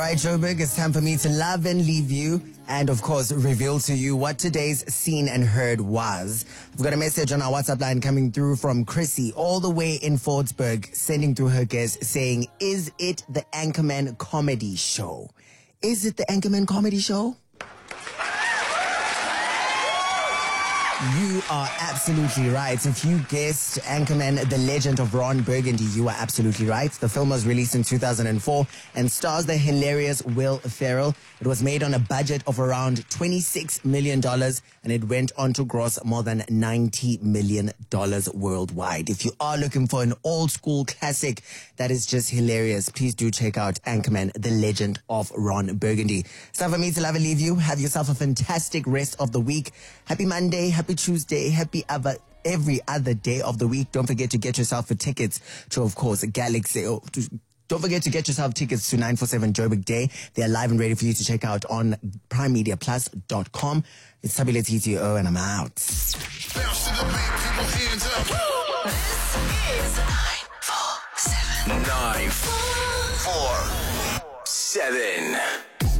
Right, Joburg, it's time for me to love and leave you and, of course, reveal to you what today's seen and heard was. I've got a message on our WhatsApp line coming through from Chrissy all the way in Fordsburg, sending through her guess saying, is it the Anchorman comedy show? Is it the Anchorman comedy show? You are absolutely right. If you guessed Anchorman, the legend of Ron Burgundy, you are absolutely right. The film was released in 2004 and stars the hilarious Will Ferrell. It was made on a budget of around $26 million and it went on to gross more than $90 million worldwide. If you are looking for an old school classic that is just hilarious, please do check out Anchorman, the legend of Ron Burgundy. It's time for me to love and leave you. Have yourself a fantastic rest of the week. Happy Monday, happy Tuesday, happy every other day of the week. Don't forget to get yourself tickets to, of course, Galaxy. Don't forget to get yourself tickets to 947 Joburg Day. They are live and ready for you to check out on primemediaplus.com. It's Tabile TTO and I'm out. Bounce to the beat, people hands up. This is 947. 947.